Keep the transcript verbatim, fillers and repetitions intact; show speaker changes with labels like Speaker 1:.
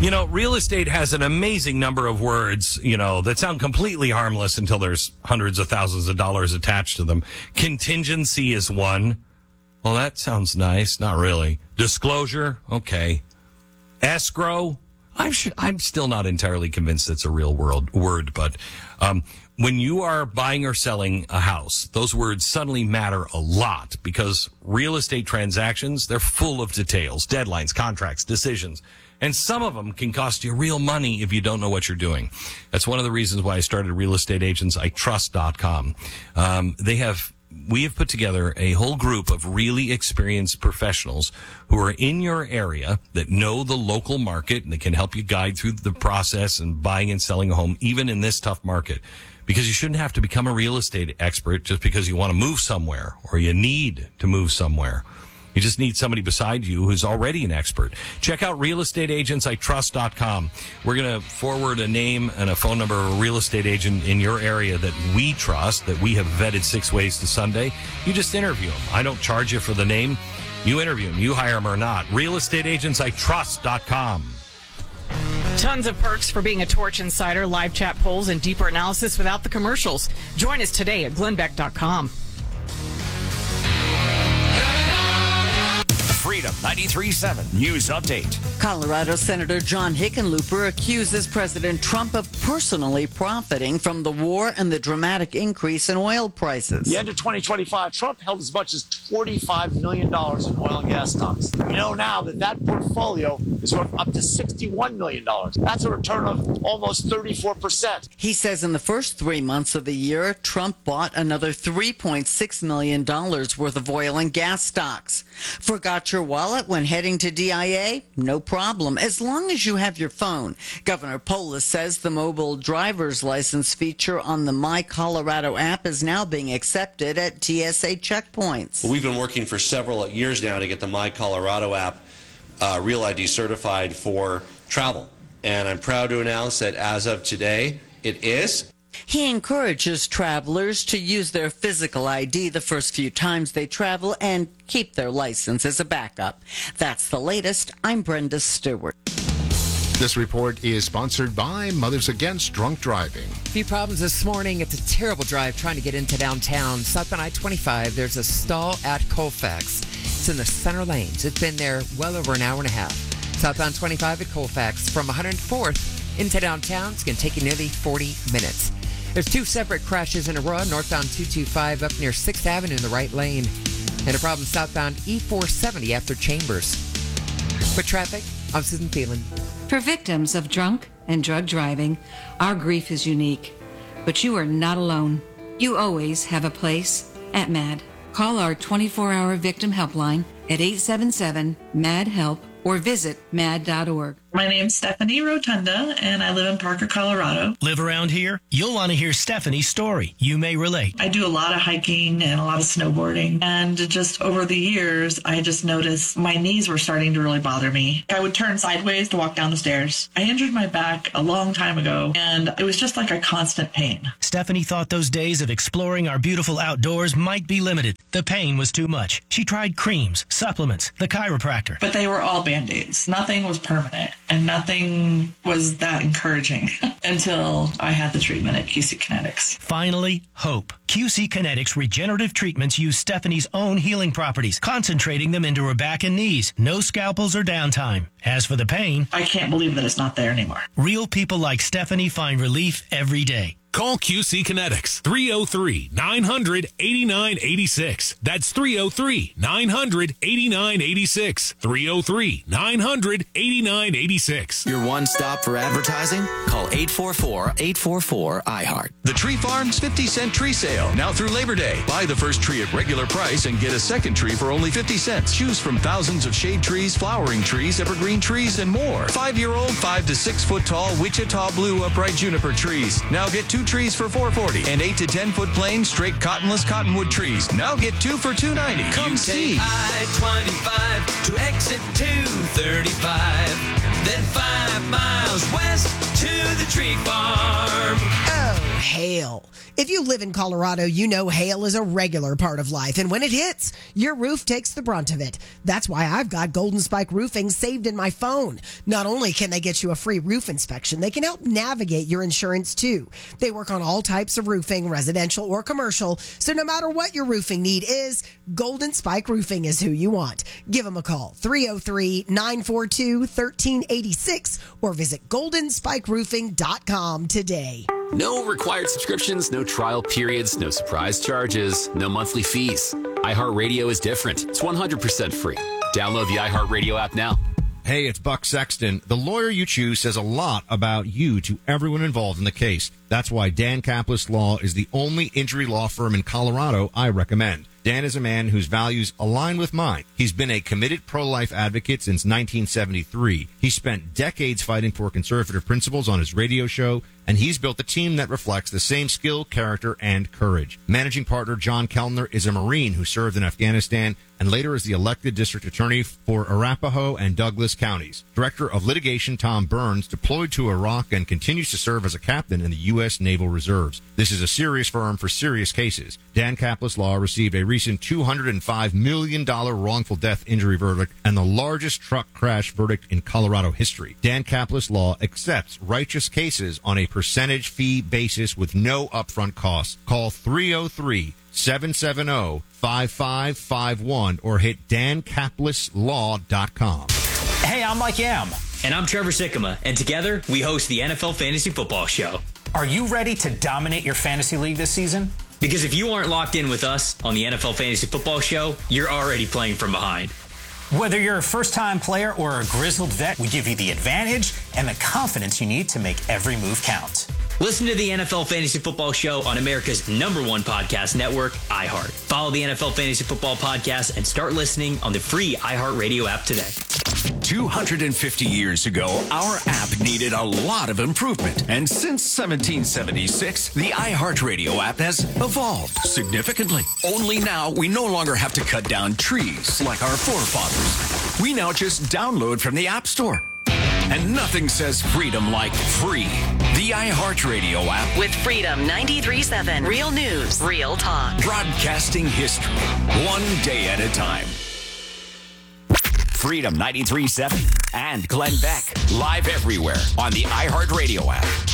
Speaker 1: You know, real estate has an amazing number of words, you know, that sound completely harmless until there's hundreds of thousands of dollars attached to them. Contingency is one. Well, that sounds nice. Not really. Disclosure. Okay. Escrow. I'm sure, I'm still not entirely convinced it's a real world word, but um, when you are buying or selling a house, those words suddenly matter a lot because real estate transactions, they're full of details, deadlines, contracts, decisions. And some of them can cost you real money if you don't know what you're doing. That's one of the reasons why I started real estate agents I trust dot com. Um, they have, we have put together a whole group of really experienced professionals who are in your area that know the local market and that can help you guide through the process and buying and selling a home, even in this tough market. Because you shouldn't have to become a real estate expert just because you want to move somewhere or you need to move somewhere. You just need somebody beside you who's already an expert. Check out real estate agents I trust dot com. We're going to forward a name and a phone number of a real estate agent in your area that we trust, that we have vetted six ways to Sunday. You just interview them. I don't charge you for the name. You interview them. You hire them or not. real estate agents I trust dot com.
Speaker 2: Tons of perks for being a Torch Insider, live chat polls, and deeper analysis without the commercials. Join us today at glenn beck dot com.
Speaker 3: Freedom ninety-three point seven News Update.
Speaker 4: Colorado Senator John Hickenlooper accuses President Trump of personally profiting from the war and the dramatic increase in oil prices.
Speaker 5: The end of twenty twenty-five, Trump held as much as forty-five million dollars in oil and gas stocks. We know now that that portfolio is worth up to sixty-one million dollars. That's a return of almost thirty-four percent.
Speaker 4: He says in the first three months of the year, Trump bought another three point six million dollars worth of oil and gas stocks. Forgot your wallet when heading to D I A? No problem, as long as you have your phone. Governor Polis says the mobile driver's license feature on the My Colorado app is now being accepted at T S A checkpoints.
Speaker 6: Well, we've been working for several years now to get the My Colorado app uh, Real I D certified for travel. And I'm proud to announce that as of today, it is.
Speaker 4: He encourages travelers to use their physical I D the first few times they travel and keep their license as a backup. That's the latest. I'm Brenda Stewart.
Speaker 7: This report is sponsored by Mothers Against Drunk Driving.
Speaker 8: A few problems this morning. It's a terrible drive trying to get into downtown. South on I twenty-five, there's a stall at Colfax. It's in the center lanes. It's been there well over an hour and a half. Southbound twenty-five at Colfax from one hundred fourth into downtown. It's going to take you nearly forty minutes. There's two separate crashes in a row. Northbound two twenty-five up near sixth Avenue in the right lane. And a problem southbound E four seventy after Chambers. For traffic, I'm Susan Thielen.
Speaker 9: For victims of drunk and drug driving, our grief is unique. But you are not alone. You always have a place at MAD. Call our twenty-four hour victim helpline at eight seven seven M A D HELP or visit mad dot org.
Speaker 10: My name's Stephanie Rotunda, and I live in Parker, Colorado.
Speaker 11: Live around here? You'll want to hear Stephanie's story. You may relate.
Speaker 10: I do a lot of hiking and a lot of snowboarding, and just over the years, I just noticed my knees were starting to really bother me. I would turn sideways to walk down the stairs. I injured my back a long time ago, and it was just like a constant pain.
Speaker 11: Stephanie thought those days of exploring our beautiful outdoors might be limited. The pain was too much. She tried creams, supplements, the chiropractor.
Speaker 10: But they were all Band-Aids. Nothing was permanent. And nothing was that encouraging until I had the treatment at Q C Kinetics.
Speaker 11: Finally, hope. Q C Kinetics regenerative treatments use Stephanie's own healing properties, concentrating them into her back and knees. No scalpels or downtime. As for the pain,
Speaker 10: I can't believe that it's not there anymore.
Speaker 11: Real people like Stephanie find relief every day.
Speaker 12: Call Q C Kinetics, three oh three, nine hundred, eighty-nine eighty-six. That's three oh three, nine hundred, eighty-nine eighty-six. three oh three, nine hundred, eighty-nine eighty-six.
Speaker 3: Your one stop for advertising? Call eight four four, eight four four, I heart.
Speaker 13: The Tree Farm's fifty cent tree sale, now through Labor Day. Buy the first tree at regular price and get a second tree for only fifty cents. Choose from thousands of shade trees, flowering trees, evergreen trees, and more. Five-year-old, five to six foot tall Wichita Blue upright juniper trees. Now get two trees for four forty, and eight to ten foot plain straight cottonless cottonwood trees. Now get two for two ninety. Come
Speaker 14: you
Speaker 13: see.
Speaker 14: I twenty-five to exit two thirty-five, then five miles west to the Tree Farm.
Speaker 4: Oh, hail. If you
Speaker 15: you live in Colorado, you know hail is a regular part of life. And when it hits, your roof takes the brunt of it. That's why I've got Golden Spike Roofing saved in my phone. Not only can they get you a free roof inspection, they can help navigate your insurance too. They work on all types of roofing, residential or commercial. So no matter what your roofing need is, Golden Spike Roofing is who you want. Give them a call, three oh three, nine four two, one three eight six, or visit golden spike roofing dot com today.
Speaker 16: No required subscriptions, no trial periods, no surprise charges, no monthly fees. iHeartRadio is different. It's one hundred percent free. Download the iHeartRadio app now.
Speaker 17: Hey, it's Buck Sexton. The lawyer you choose says a lot about you to everyone involved in the case. That's why Dan Kaplis Law is the only injury law firm in Colorado I recommend. Dan is a man whose values align with mine. He's been a committed pro-life advocate since nineteen seventy-three. He spent decades fighting for conservative principles on his radio show, and he's built a team that reflects the same skill, character, and courage. Managing partner John Kellner is a Marine who served in Afghanistan and later is the elected district attorney for Arapahoe and Douglas counties. Director of litigation Tom Burns deployed to Iraq and continues to serve as a captain in the U S Naval Reserves. This is a serious firm for serious cases. Dan Kaplis Law received a recent two hundred five million dollars wrongful death injury verdict and the largest truck crash verdict in Colorado history. Dan Kaplis Law accepts righteous cases on a percentage fee basis with no upfront costs. Call three oh three, seven seven oh, five five five one or hit dan kaplis law dot com.
Speaker 18: Hey, I'm Mike Yam.
Speaker 19: And I'm Trevor Sikkema, and together we host the N F L Fantasy Football Show.
Speaker 18: Are you ready to dominate your fantasy league this season?
Speaker 19: Because if you aren't locked in with us on the N F L Fantasy Football Show, you're already playing from behind.
Speaker 18: Whether you're a first-time player or a grizzled vet, we give you the advantage and the confidence you need to make every move count.
Speaker 19: Listen to the N F L Fantasy Football Show on America's number one podcast network, iHeart. Follow the N F L Fantasy Football Podcast and start listening on the free iHeartRadio app today.
Speaker 20: two hundred fifty years ago, our app needed a lot of improvement. And since seventeen seventy-six, the iHeartRadio app has evolved significantly. Only now, we no longer have to cut down trees like our forefathers. We now just download from the App Store. And nothing says freedom like free. The iHeartRadio app.
Speaker 21: With Freedom ninety-three point seven. Real news, real talk.
Speaker 20: Broadcasting history, one day at a time.
Speaker 22: Freedom ninety-three point seven and Glenn Beck. Live everywhere on the iHeartRadio app.